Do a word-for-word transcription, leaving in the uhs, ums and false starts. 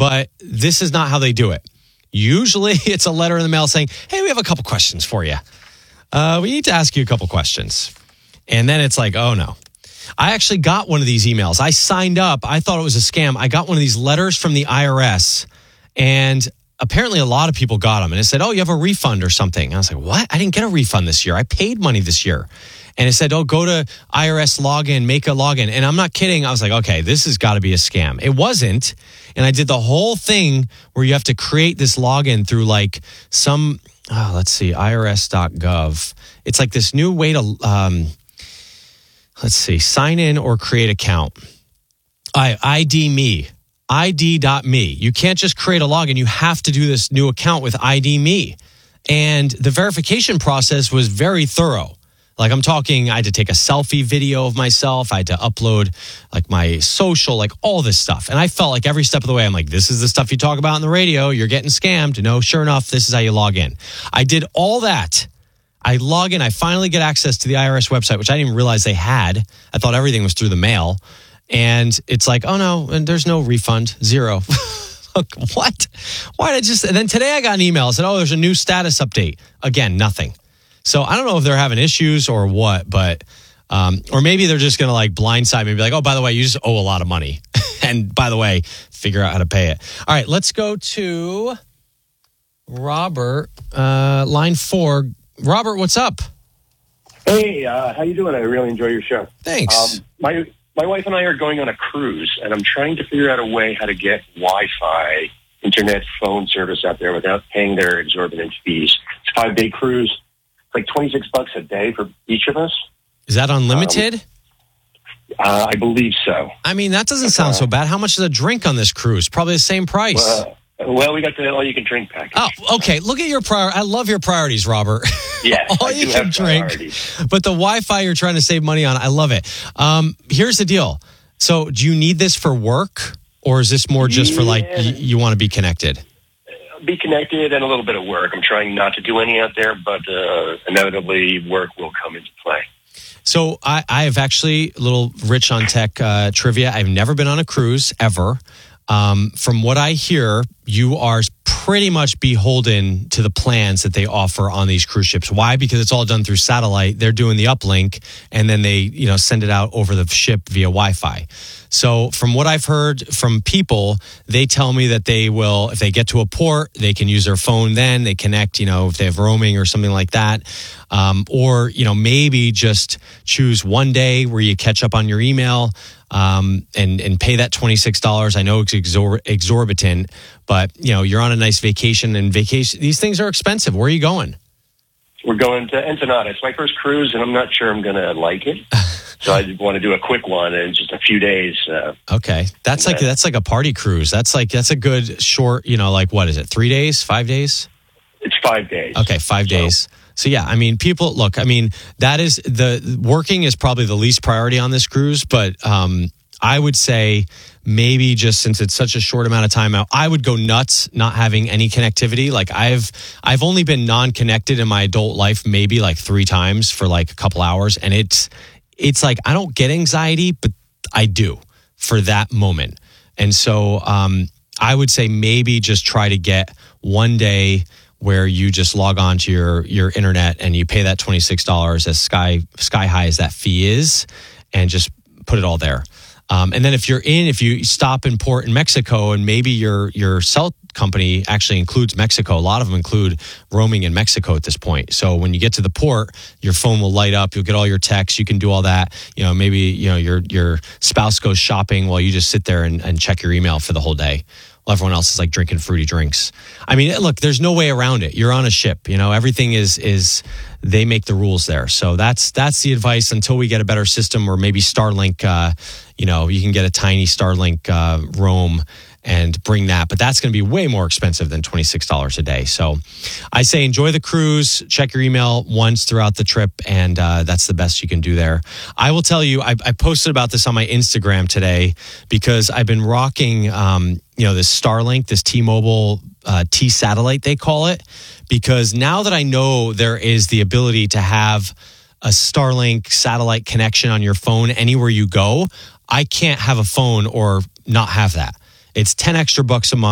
but this is not how they do it. Usually it's a letter in the mail saying, hey, we have a couple questions for you. Uh, we need to ask you a couple questions. And then it's like, oh no. I actually got one of these emails. I signed up. I thought it was a scam. I got one of these letters from the I R S, and apparently a lot of people got them. And it said, oh, you have a refund or something. And I was like, what? I didn't get a refund this year. I paid money this year. And it said, oh, go to I R S login, make a login. And I'm not kidding. I was like, okay, this has got to be a scam. It wasn't. And I did the whole thing where you have to create this login through like some, oh, let's see, I R S dot gov. It's like this new way to, um, let's see, sign in or create account. I, I D me, I D dot me. You can't just create a login. You have to do this new account with I D me. And the verification process was very thorough. Like I'm talking, I had to take a selfie video of myself. I had to upload like my social, like all this stuff. And I felt like every step of the way, I'm like, this is the stuff you talk about on the radio. You're getting scammed. No, sure enough, this is how you log in. I did all that. I log in. I finally get access to the I R S website, which I didn't even realize they had. I thought everything was through the mail. And it's like, oh no, and there's no refund, zero. What? Why did I just, and then today I got an email. It said, oh, there's a new status update. Again, nothing. So I don't know if they're having issues or what, but, um, or maybe they're just going to like blindside me and be like, oh, by the way, you just owe a lot of money. And by the way, figure out how to pay it. All right, let's go to Robert, uh, line four. Robert, what's up? Hey, uh, how you doing? I really enjoy your show. Thanks. Um, my my wife and I are going on a cruise, and I'm trying to figure out a way how to get Wi-Fi, internet phone service out there without paying their exorbitant fees. It's a five-day cruise. It's like twenty-six bucks a day for each of us. Is that unlimited? Um, uh, I believe so. I mean, that doesn't sound uh, so bad. How much is a drink on this cruise? Probably the same price. Well, well we got the all-you-can-drink package. Oh, okay. Look at your prior. I love your priorities, Robert. Yeah, all I you do can have drink, priorities. But the Wi-Fi you're trying to save money on, I love it. Um, here's the deal. So, do you need this for work, or is this more just for like y- you want to be connected? Be connected and a little bit of work. I'm trying not to do any out there, but uh, inevitably work will come into play. So I, I have actually a little rich on tech uh, trivia. I've never been on a cruise ever. Um, from what I hear, you are pretty much beholden to the plans that they offer on these cruise ships. Why? Because it's all done through satellite. They're doing the uplink, and then they, you know, send it out over the ship via Wi-Fi. So from what I've heard from people, they tell me that they will, if they get to a port, they can use their phone then, they connect, you know, if they have roaming or something like that. Um, or, you know, maybe just choose one day where you catch up on your email um, and, and pay that twenty-six dollars. I know it's exor- exorbitant, but, you know, you're on a nice vacation, and vacation, these things are expensive. Where are you going? We're going to Ensenada. It's my first cruise, and I'm not sure I'm going to like it. So I want to do a quick one in just a few days. Uh, okay. That's like, that's like a party cruise. That's like, that's a good short, you know, like what is it? Three days, five days? It's five days. Okay. Five so. days. So yeah, I mean, people look, I mean, that is the working is probably the least priority on this cruise, but, um, I would say maybe just since it's such a short amount of time out, I would go nuts not having any connectivity. Like I've, I've only been non-connected in my adult life, maybe like three times for like a couple hours. And it's, it's like, I don't get anxiety, but I do for that moment. And so, um, I would say maybe just try to get one day where you just log on to your, your internet and you pay that twenty-six dollars as sky, sky high as that fee is, and just put it all there. Um, and then if you're in, if you stop in port in Mexico, and maybe your your cell company actually includes Mexico. A lot of them include roaming in Mexico at this point. So when you get to the port, your phone will light up. You'll get all your texts. You can do all that. You know, maybe you know your your spouse goes shopping while you just sit there and, and check your email for the whole day. Well, everyone else is like drinking fruity drinks. I mean, look, there's no way around it. You're on a ship. You know, everything is is they make the rules there. So that's that's the advice until we get a better system, or maybe Starlink. Uh, you know, you can get a tiny Starlink uh, roam and bring that, but that's going to be way more expensive than twenty-six dollars a day. So I say enjoy the cruise, check your email once throughout the trip, and uh, that's the best you can do there. I will tell you, I, I posted about this on my Instagram today because I've been rocking, um, you know, this Starlink, this T-Mobile uh, T-Satellite, they call it, because now that I know there is the ability to have a Starlink satellite connection on your phone anywhere you go, I can't have a phone or not have that. It's ten extra bucks a month.